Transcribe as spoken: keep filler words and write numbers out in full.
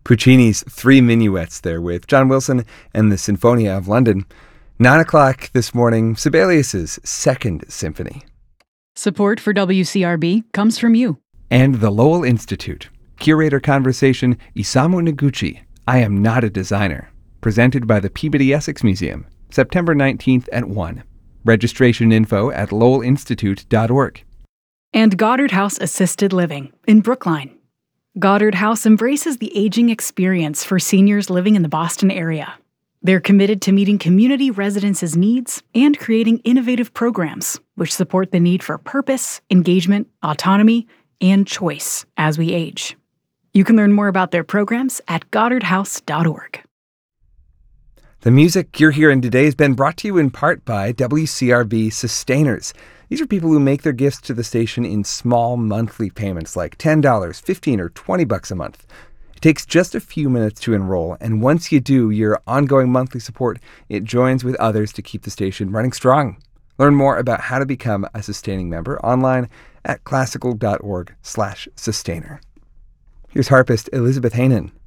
Puccini's Three Minuets there with John Wilson and the Sinfonia of London. Nine o'clock this morning, Sibelius's Second Symphony. Support for W C R B comes from you. And the Lowell Institute. Curator Conversation, Isamu Noguchi, I Am Not a Designer. Presented by the Peabody Essex Museum, September nineteenth at one. Registration info at lowell institute dot org. And Goddard House Assisted Living in Brookline. Goddard House embraces the aging experience for seniors living in the Boston area. They're committed to meeting community residents' needs and creating innovative programs which support the need for purpose, engagement, autonomy, and choice as we age. You can learn more about their programs at goddard house dot org. The music you're hearing today has been brought to you in part by W C R B Sustainers. These are people who make their gifts to the station in small monthly payments like ten dollars, fifteen dollars, or twenty bucks a month. It takes just a few minutes to enroll, and once you do, your ongoing monthly support, it joins with others to keep the station running strong. Learn more about how to become a sustaining member online at classical dot org slash sustainer. Here's harpist Elizabeth Hanen